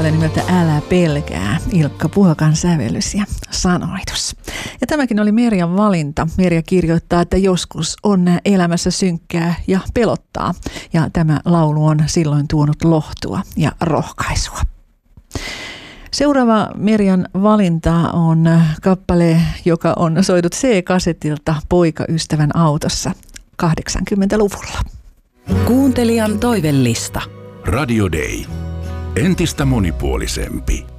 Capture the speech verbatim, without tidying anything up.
Nimeltä Älä pelkää, Ilkka Puhakan sävellys ja sanoitus. Ja tämäkin oli Merjan valinta. Merja kirjoittaa, että joskus on elämässä synkkää ja pelottaa. Ja tämä laulu on silloin tuonut lohtua ja rohkaisua. Seuraava Merjan valinta on kappale, joka on soitut C-kasetilta poikaystävän autossa kahdeksankymmentäluvulla. Kuuntelijan toivellista. Radio Day. Entistä monipuolisempi.